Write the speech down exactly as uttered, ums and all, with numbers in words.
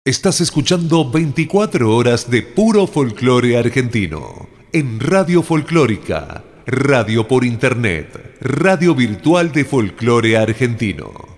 Estás escuchando veinticuatro horas de puro folclore argentino en Radio Folclórica, radio por internet, radio virtual de folclore argentino.